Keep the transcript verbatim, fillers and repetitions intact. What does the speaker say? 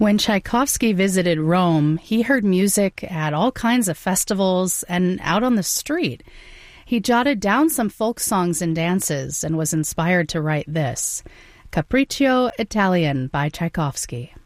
When Tchaikovsky visited Rome, he heard music at all kinds of festivals and out on the street. He jotted down some folk songs and dances and was inspired to write this, Capriccio Italian by Tchaikovsky.